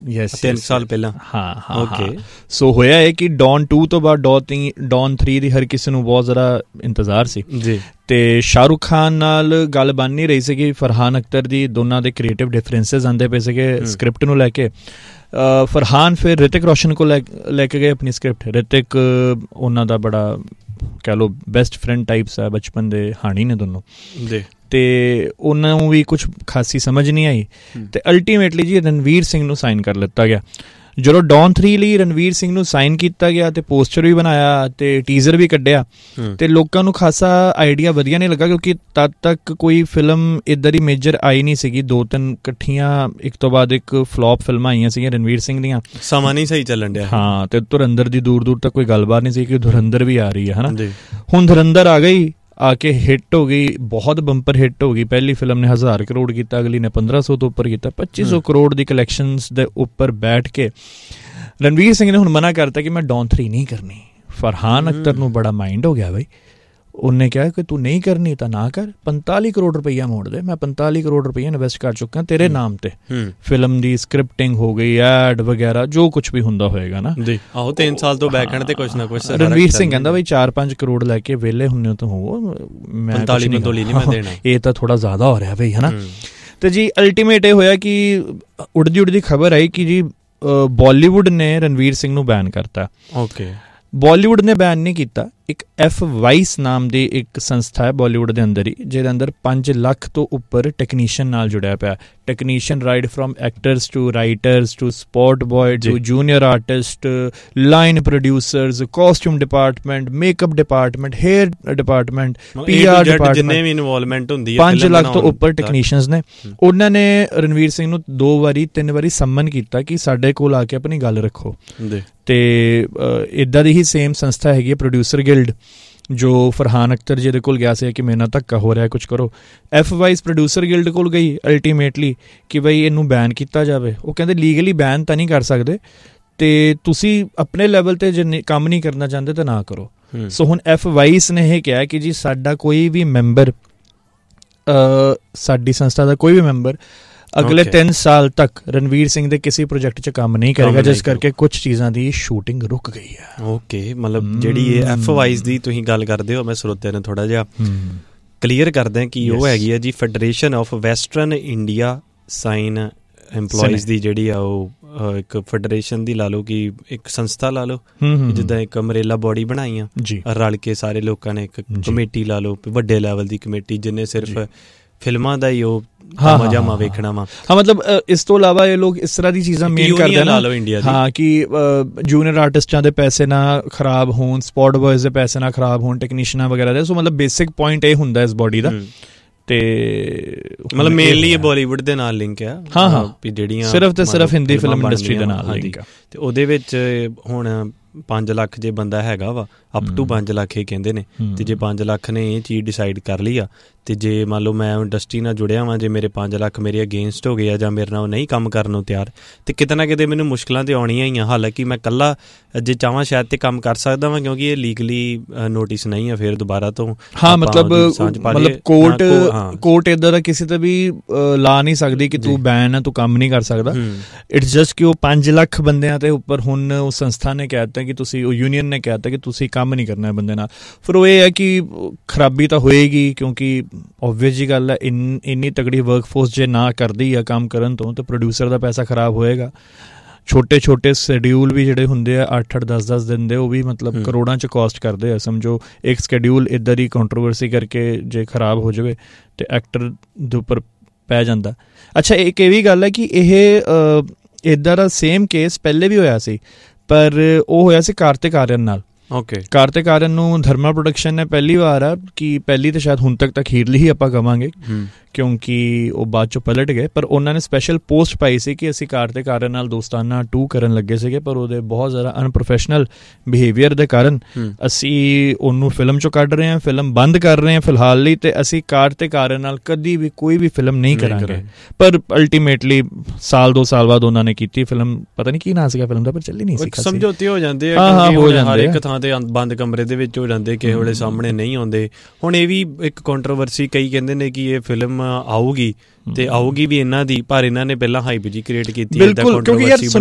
3 ਸਾਲ ਪਹਿਲਾਂ। ਹਾਂ ਓਕੇ। ਸੋ ਹੋਇਆ ਹੈ ਕਿ ਡੌਨ 2 ਤੋਂ ਬਾਅਦ ਡੌਨ 3 ਦੀ ਹਰ ਕਿਸੇ ਨੂੰ ਬਹੁਤ ਜ਼ਿਆਦਾ ਇੰਤਜ਼ਾਰ ਸੀ ਜੀ, ਤੇ ਸ਼ਾਹਰੁਖ ਖਾਨ ਨਾਲ ਗੱਲ ਬਣ ਨਹੀਂ ਰਹੀ ਸੀਗੀ। ਫਰਹਾਨ ਅਖਤਰ ਦੀ ਦੋਨਾਂ ਦੇ ਕ੍ਰੀਏਟਿਵ ਡਿਫਰੈਂਸਿਸ ਆਉਂਦੇ ਪਏ ਸੀਗੇ ਸਕ੍ਰਿਪਟ ਨੂੰ ਲੈ ਕੇ। ਫਰਹਾਨ ਫਿਰ ਰਿਤਿਕ ਰੋਸ਼ਨ ਕੋਲ ਲੈ ਕੇ ਗਏ ਆਪਣੀ ਸਕ੍ਰਿਪਟ। ਰਿਤਿਕ ਉਹਨਾਂ ਦਾ ਬੜਾ ਕਹਿ ਲਓ ਬੈਸਟ ਫਰੈਂਡ ਟਾਈਪਸ ਆ, ਬਚਪਨ ਦੇ ਹਾਣੀ ਨੇ ਦੋਨੋਂ ਜੀ, ਤੇ ਉਹਨਾਂ ਨੂੰ ਵੀ ਕੁਛ ਖਾਸੀ ਸਮਝ ਨਹੀਂ ਆਈ ਤੇ ਅਲਟੀਮੇਟਲੀ ਜੀ ਰਣਵੀਰ ਸਿੰਘ ਨੂੰ ਸਾਈਨ ਕਰ ਲਿੱਤਾ ਗਿਆ। ਜਦੋਂ ਡੌਨ 3 ਲਈ ਰਣਵੀਰ ਸਿੰਘ ਨੂੰ ਸਾਈਨ ਕੀਤਾ ਗਿਆ ਤੇ ਪੋਸਟਰ ਵੀ ਬਣਾਇਆ ਤੇ ਟੀਜ਼ਰ ਵੀ ਕੱਢਿਆ ਤੇ ਲੋਕਾਂ ਨੂੰ ਖਾਸਾ ਆਈਡੀਆ ਵਧੀਆ ਨਹੀਂ ਲੱਗਾ, ਕਿਉਂਕਿ ਤਦ ਤੱਕ ਕੋਈ ਫਿਲਮ ਇੱਧਰ ਹੀ ਮੇਜਰ ਆਈ ਨਹੀਂ ਸੀਗੀ। 2-3 ਇਕੱਠੀਆਂ ਇੱਕ ਤੋਂ ਬਾਅਦ ਇੱਕ ਫਲॉप ਫਿਲਮਾਂ ਆਈਆਂ ਸੀਗੀਆਂ ਰਣਵੀਰ ਸਿੰਘ ਦੀਆਂ, ਸਮਾਂ ਨਹੀਂ ਸਹੀ ਚੱਲਣ ਡਿਆ। ਹਾਂ, ਤੇ ਧੁਰੰਦਰ ਦੀ ਦੂਰ ਤੱਕ ਕੋਈ ਗੱਲਬਾਤ ਨਹੀਂ ਸੀ ਕਿ ਧੁਰੰਦਰ ਵੀ ਆ ਰਹੀ ਹੈ, ਹਨਾ। ਹੁਣ ਧੁਰੰਦਰ ਆ ਗਈ, ਆ ਕੇ ਹਿੱਟ ਹੋ ਗਈ, ਬਹੁਤ ਬੰਪਰ ਹਿੱਟ ਹੋ ਗਈ। ਪਹਿਲੀ ਫਿਲਮ ਨੇ 1000 ਕਰੋੜ ਕੀਤਾ, ਅਗਲੀ ਨੇ 1500 ਤੋਂ ਉੱਪਰ ਕੀਤਾ। 2500 ਕਰੋੜ ਦੀ ਕਲੈਕਸ਼ਨਸ ਦੇ ਉੱਪਰ ਬੈਠ ਕੇ ਰਣਵੀਰ ਸਿੰਘ ਨੇ ਹੁਣ ਮਨਾ ਕਰਤਾ ਕਿ ਮੈਂ ਡੌਨ 3 ਨਹੀਂ ਕਰਨੀ। ਫਰਹਾਨ ਅਖਤਰ ਨੂੰ ਬੜਾ ਮਾਈਂਡ ਹੋ ਗਿਆ ਬਈ, ਉਹਨੇ ਕਿਹਾ ਕਿ ਤੂੰ ਨਹੀਂ ਕਰਨੀ ਤਾਂ ਨਾ ਕਰ, 45 ਕਰੋੜ ਰੁਪਈਆ ਮੋੜ ਦੇ, ਮੈਂ 45 ਕਰੋੜ ਰੁਪਈਆ ਇਨਵੈਸਟ ਕਰ ਚੁੱਕਾ ਤੇਰੇ ਨਾਮ ਤੇ। ਫਿਲਮ ਦੀ ਸਕ੍ਰਿਪਟਿੰਗ ਹੋ ਗਈ, ਐਡ ਵਗੈਰਾ ਜੋ ਕੁਛ ਵੀ ਹੁੰਦਾ ਹੋਏਗਾ ਨਾ ਜੀ। ਆਹੋ 3 ਸਾਲ ਤੋਂ ਬੈਕਐਂਡ ਤੇ ਕੁਛ ਨਾ ਕੁਛ। ਰਣਵੀਰ ਸਿੰਘ ਕਹਿੰਦਾ ਬਈ 4-5 ਕਰੋੜ ਲੈ ਕੇ ਵਿਹਲੇ ਹੁੰਨੇ ਤੋਂ ਹੋ, ਮੈਂ 45 ਨਹੀਂ ਮੈਂ ਦੇਣਾ, ਇਹ ਤਾਂ ਥੋੜਾ ਜ਼ਿਆਦਾ ਹੋ ਰਿਹਾ ਬਈ, ਹਨਾ। ਤੇ ਜੀ ਅਲਟੀਮੇਟ ਇਹ ਹੋਇਆ ਕਿ ਉੜਦੀ ਖਬਰ ਆਈ ਕਿ ਜੀ ਬਾਲੀਵੁੱਡ ਨੇ ਰਣਵੀਰ ਸਿੰਘ ਨੂੰ ਬੈਨ ਕਰਤਾ। ਓਕੇ, ਬਾਲੀਵੁੱਡ ਨੇ ਬੈਨ ਨਹੀਂ ਕੀਤਾ, ਇੱਕ F-Vice ਨਾਮ ਦੀ ਇੱਕ ਸੰਸਥਾ ਹੈ ਬਾਲੀਵੁੱਡ ਦੇ ਅੰਦਰ ਹੀ, ਜਿਹਦੇ ਅੰਦਰ 5 ਲੱਖ ਤੋਂ ਉੱਪਰ ਟੈਕਨੀਸ਼ੀਅਨ ਨਾਲ ਜੁੜਿਆ ਪਿਆ। Technician right from actors to writers to spot boy to junior artist, line producers, costume department, makeup department, hair department, PR department, ਜਿੰਨੇ ਵੀ ਇਨਵੋਲਵਮੈਂਟ ਹੁੰਦੀ ਹੈ 5 ਲੱਖ ਤੋਂ ਉੱਪਰ ਟੈਕਨੀਸ਼ੀਅਨਸ ਨੇ। ਉਹਨਾਂ ਨੇ ਰਣਵੀਰ ਸਿੰਘ ਨੂੰ 2-3 ਵਾਰੀ ਸੰਮਨ ਕੀਤਾ ਕਿ ਸਾਡੇ ਕੋਲ ਆ ਕੇ ਆਪਣੀ ਗੱਲ ਰੱਖੋ। ਤੇ ਇੱਦਾਂ ਦੀ ਹੀ ਸੇਮ ਸੰਸਥਾ ਹੈਗੀ ਹੈ ਪ੍ਰੋਡਿਊਸਰ ਗਿਲਡ, ਜੋ ਫਰਹਾਨ ਅਖਤਰ ਜਿਹਦੇ ਕੋਲ ਗਿਆ ਸੀ ਕਿ ਮੇਰੇ ਨਾਲ ਧੱਕਾ ਹੋ ਰਿਹਾ ਕੁਛ ਕਰੋ। F-Vice ਪ੍ਰੋਡਿਊਸਰ ਗਿਲਡ ਕੋਲ ਗਈ ਅਲਟੀਮੇਟਲੀ ਕਿ ਬਈ ਇਹਨੂੰ ਬੈਨ ਕੀਤਾ ਜਾਵੇ। ਉਹ ਕਹਿੰਦੇ ਲੀਗਲੀ ਬੈਨ ਤਾਂ ਨਹੀਂ ਕਰ ਸਕਦੇ, ਤੇ ਤੁਸੀਂ ਆਪਣੇ ਲੈਵਲ ਤੇ ਜੇ ਕੰਮ ਨਹੀਂ ਕਰਨਾ ਚਾਹੁੰਦੇ ਤਾਂ ਨਾ ਕਰੋ। ਸੋ ਹੁਣ F-Vice ਨੇ ਇਹ ਕਿਹਾ ਕਿ ਜੀ ਸਾਡਾ ਕੋਈ ਵੀ ਮੈਂਬਰ, ਸਾਡੀ ਸੰਸਥਾ ਦਾ ਕੋਈ ਵੀ ਮੈਂਬਰ ਅਗਲੇ 3 ਸਾਲ ਤੱਕ ਰਣਵੀਰ ਸਿੰਘ ਦੇ ਕਿਸੇ ਪ੍ਰੋਜੈਕਟ 'ਚ ਕੰਮ ਨਹੀਂ ਕਰੇਗਾ, ਜਿਸ ਕਰਕੇ ਕੁਝ ਚੀਜ਼ਾਂ ਦੀ ਸ਼ੂਟਿੰਗ ਰੁਕ ਗਈ ਹੈ। ਓਕੇ, ਮਤਲਬ ਜਿਹੜੀ ਇਹ F-Vice ਦੀ ਤੁਸੀਂ ਗੱਲ ਕਰਦੇ ਹੋ, ਮੈਂ ਸਰੋਤਿਆਂ ਨੂੰ ਥੋੜਾ ਜਿਹਾ ਕਲੀਅਰ ਕਰਦਾ ਕਿ ਉਹ ਹੈਗੀ ਹੈ ਜੀ federation of western India sign employees ਦੀ, ਜਿਹੜੀ ਆ ਉਹ ਇੱਕ ਫੈਡਰੇਸ਼ਨ ਦੀ ਲਾ ਲਓ ਕਿ ਇੱਕ ਸੰਸਥਾ ਲਾ ਲਓ, ਜਿੱਦਾਂ ਇੱਕ ਅਮਰੇਲਾ ਬੋਡੀ ਬਣਾਈ ਆ ਰਲ ਕੇ ਸਾਰੇ ਲੋਕਾਂ ਨੇ, ਇੱਕ ਕਮੇਟੀ ਲਾ ਲਓ ਵੱਡੇ ਲੈਵਲ ਦੀ ਕਮੇਟੀ, ਜਿਹਨੇ ਸਿਰਫ ਫਿਲਮਾਂ ਦਾ ਹੀ ਉਹ ਮਜ਼ਾ ਵੇਖਣਾ ਵਾ। ਹਾਂ, ਮਤਲਬ ਇਸ ਤੋਂ ਇਲਾਵਾ ਇਹ ਲੋਕ ਇਸ ਤਰ੍ਹਾਂ ਦੀ ਚੀਜ਼ਾਂ ਮੇਨ ਕਰਦੇ ਨਾ ਇੰਡੀਆ ਦੀ, ਹਾਂ, ਕਿ ਜੂਨੀਅਰ ਆਰਟਿਸਟਾਂ ਦੇ ਪੈਸੇ ਨਾ ਖਰਾਬ ਹੋਣ, ਸਪੋਟ ਬॉयਜ਼ ਦੇ ਪੈਸੇ ਨਾ ਖਰਾਬ ਹੋਣ, ਟੈਕਨੀਸ਼ੀਅਨਾਂ ਵਗੈਰਾ ਦੇ। ਸੋ ਮਤਲਬ ਬੇਸਿਕ ਪੁਆਇੰਟ ਇਹ ਹੁੰਦਾ ਇਸ ਬੋਡੀ ਦਾ। ਤੇ ਮਤਲਬ ਮੇਨਲੀ ਇਹ ਬਾਲੀਵੁੱਡ ਦੇ ਨਾਲ ਲਿੰਕ ਆ, ਹਾਂ, ਜਿਹੜੀਆਂ ਸਿਰਫ ਤੇ ਸਿਰਫ ਹਿੰਦੀ ਫਿਲਮ ਇੰਡਸਟਰੀ ਦੇ ਨਾਲ ਲਿੰਕ ਆ। ਤੇ ਉਹਦੇ ਵਿੱਚ ਹੁਣ 5 ਲੱਖ ਜੇ ਬੰਦਾ ਹੈਗਾ ਵਾ, ਅਪ ਟੂ 5 ਲੱਖ ਇਹ ਕਹਿੰਦੇ ਨੇ, ਤੇ ਜੇ 5 ਲੱਖ ਨੇ ਇਹ ਚੀਜ਼ ਡਿਸਾਈਡ ਕਰ ਲਈ ਆ, ਤੇ ਜੇ ਮੰਨ ਲਓ ਮੈਂ ਇੰਡਸਟਰੀ ਨਾਲ ਜੁੜਿਆ ਵਾਂ, ਜੇ ਮੇਰੇ 5 ਲੱਖ ਮੇਰੇ ਅਗੇਂਸਟ ਹੋ ਗਏ ਆ ਜਾਂ ਮੇਰੇ ਨਾਲ ਨਹੀਂ ਕੰਮ ਕਰਨ ਨੂੰ ਤਿਆਰ, ਤੇ ਕਿਤੇ ਨਾ ਕਿਤੇ ਮੈਨੂੰ ਮੁਸ਼ਕਿਲਾਂ ਤੇ ਆਉਣੀਆਂ ਹੀ ਆ। ਹਾਲਾਂਕਿ ਮੈਂ ਇਕੱਲਾ ਜੇ ਚਾਹਵਾਂ ਸ਼ਾਇਦ ਤੇ ਕੰਮ ਕਰ ਸਕਦਾ ਵਾਂ, ਕਿਉਂਕਿ ਇਹ ਲੀਗਲੀ ਨੋਟਿਸ ਨਹੀਂ ਆ ਫਿਰ ਦੁਬਾਰਾ ਤੋਂ। ਹਾਂ, ਮਤਲਬ ਕੋਰਟ ਇੱਦਾਂ ਦਾ ਕਿਸੇ ਤੇ ਵੀ ਲਾ ਨਹੀਂ ਸਕਦੀ ਕਿ ਤੂੰ ਬੈਨ ਆ, ਤੂੰ ਕੰਮ ਨਹੀਂ ਕਰ ਸਕਦਾ। ਇਟਸ ਜਸਟ ਕਿ ਉਹ 5 ਲੱਖ ਬੰਦਿਆਂ ਤੇ ਉੱਪਰ ਹੁਣ ਉਸ ਸੰਸਥਾ ਨੇ ਕਹਿ ਦਿੱਤਾ ਕਿ ਤੁਸੀਂ, ਉਹ ਯੂਨੀਅਨ ਨੇ ਕਹਿ ਦਿੱਤਾ ਕਿ ਤੁਸੀਂ ਕੰਮ ਨਹੀਂ ਕਰਨਾ ਬੰਦੇ ਨਾਲ। ਫਿਰ ਉਹ ਇਹ ਹੈ ਕਿ ਖਰਾਬੀ ਤਾਂ ਹੋਏਗੀ, ਕਿਉਂਕਿ ਓਬਵੀਅਸ ਜੀ ਗੱਲ ਹੈ, ਇੰਨੀ ਤਗੜੀ ਵਰਕਫੋਰਸ ਜੇ ਨਾ ਕਰਦੀ ਆ ਕੰਮ ਕਰਨ ਤੋਂ, ਤਾਂ ਪ੍ਰੋਡਿਊਸਰ ਦਾ ਪੈਸਾ ਖਰਾਬ ਹੋਏਗਾ। ਛੋਟੇ ਸ਼ੈਡਿਊਲ ਵੀ ਜਿਹੜੇ ਹੁੰਦੇ ਆ 8-8 10-10 ਦਿਨ ਦੇ, ਉਹ ਵੀ ਮਤਲਬ ਕਰੋੜਾਂ 'ਚ ਕਾਸਟ ਕਰਦੇ ਆ। ਸਮਝੋ ਇੱਕ ਸ਼ੈਡਿਊਲ ਇੱਧਰ ਹੀ ਕੰਟਰੋਵਰਸੀ ਕਰਕੇ ਜੇ ਖਰਾਬ ਹੋ ਜਾਵੇ ਤੇ ਐਕਟਰ ਦੇ ਉੱਪਰ ਪੈ ਜਾਂਦਾ। ਅੱਛਾ, ਇੱਕ ਇਹ ਵੀ ਗੱਲ ਹੈ ਕਿ ਇਹ ਇੱਦਾਂ ਦਾ ਸੇਮ ਕੇਸ ਪਹਿਲੇ ਵੀ ਹੋਇਆ ਸੀ, ਪਰ ਉਹ ਹੋਇਆ ਸੀ ਕਾਰਤਿਕ ਆਰੀਅਨ ਨਾਲ। ਓਕੇ, ਕਾਰਤਿਕ ਆਰੀਅਨ ਨੂੰ ਧਰਮਾ ਪ੍ਰੋਡਕਸ਼ਨ ਨੇ ਪਹਿਲੀ ਵਾਰ ਆ ਕਿ ਪਹਿਲੀ ਤਾਂ ਸ਼ਾਇਦ ਹੁਣ ਤੱਕ ਅਖੀਰਲੀ ਹੀ ਆਪਾਂ ਕਵਾਂਗੇ, ਕਿਉਂਕਿ ਉਹ ਬਾਅਦ ਚੋਂ ਪਲਟ ਗਏ, ਪਰ ਉਹਨਾਂ ਨੇ ਸਪੈਸ਼ਲ ਪੋਸਟ ਪਾਈ ਸੀ ਕਿ ਅਸੀਂ ਕਾਰਤਿਕ ਆਰੀਅਨ ਨਾਲ ਦੋਸਤਾਨਾ 2 ਕਰਨ ਲੱਗੇ ਸੀਗੇ, ਪਰ ਉਹਦੇ ਬਹੁਤ ਜ਼ਿਆਦਾ ਅਨਪ੍ਰੋਫੈਸ਼ਨਲ ਬਿਹੇਵੀਅਰ ਦੇ ਕਾਰਨ ਅਸੀਂ ਉਹਨੂੰ ਫਿਲਮ 'ਚੋਂ ਕੱਢ ਰਹੇ ਹਾਂ, ਫਿਲਮ ਬੰਦ ਕਰ ਰਹੇ ਹਾਂ ਫਿਲਹਾਲ ਲਈ, ਤੇ ਅਸੀਂ ਕਾਰਤਿਕ ਆਰੀਅਨ ਨਾਲ ਕਦੀ ਵੀ ਕੋਈ ਵੀ ਫਿਲਮ ਨਹੀਂ ਕਰਾਂਗੇ। ਪਰ ਅਲਟੀਮੇਟਲੀ 1-2 ਸਾਲ ਬਾਅਦ ਉਹਨਾਂ ਨੇ ਕੀਤੀ ਫਿਲਮ, ਪਤਾ ਨਹੀਂ ਕੀ ਨਾਂ ਸੀਗਾ ਫਿਲਮ ਦਾ, ਪਰ ਚੱਲੀ ਨਹੀਂ ਸੀ। ਸਮਝੌਤੇ ਹੋ ਜਾਂਦੇ ਆ, ਹਰ ਇੱਕ ਥਾਂ ਤੇ ਬੰਦ ਕਮਰੇ ਦੇ ਵਿੱਚ ਹੋ ਜਾਂਦੇ, ਕਿਸੇ ਵੇਲੇ ਸਾਹਮਣੇ ਨਹੀਂ ਆਉਂਦੇ। ਹੁਣ ਇਹ ਵੀ ਇੱਕ ਕੰਟਰੋਵਰਸੀ, ਕਈ ਕਹਿੰਦੇ ਨੇ ਕਿ ਇਹ ਫਿਲਮ ਫਿਲਮ ਆਊਗੀ ਤੇ ਆਊਗੀ ਵੀ ਇਹਨਾਂ ਦੀ, ਪਰ ਇਹਨਾਂ ਨੇ ਪਹਿਲਾਂ ਹਾਈਪ ਜੀ ਕ੍ਰੀਏਟ ਕੀਤੀ। ਬਿਲਕੁਲ, ਕਿਉਂਕਿ ਯਾਰ